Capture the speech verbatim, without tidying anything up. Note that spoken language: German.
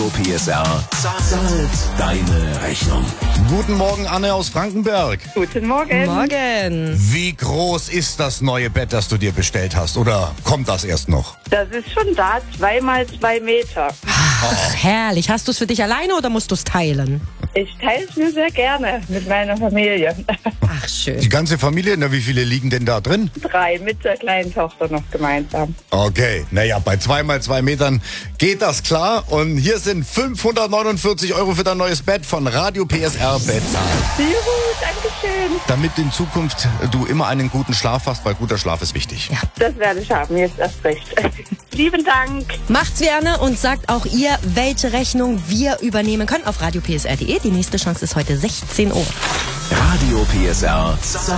Radio P S R zahlt deine Rechnung. Guten Morgen, Anne aus Frankenberg. Guten Morgen. Morgen. Wie groß ist das neue Bett, das du dir bestellt hast? Oder kommt das erst noch? Das ist schon da, zwei mal zwei Meter. Ach, herrlich. Hast du es für dich alleine oder musst du es teilen? Ich teile es mir sehr gerne mit meiner Familie. Ach, Die schön. ganze Familie? Na, wie viele liegen denn da drin? Drei mit der kleinen Tochter noch gemeinsam. Okay, naja, bei zwei mal zwei Metern geht das klar. Und hier sind fünfhundertneunundvierzig Euro für dein neues Bett von Radio P S R Bettzahlt. Juhu, Dankeschön. Damit in Zukunft du immer einen guten Schlaf hast, weil guter Schlaf ist wichtig. Ja. Das werde ich haben, jetzt erst recht. Lieben Dank. Macht's gerne und sagt auch ihr, welche Rechnung wir übernehmen können auf radio p s r punkt d e. Die nächste Chance ist heute sechzehn Uhr. Radio P S R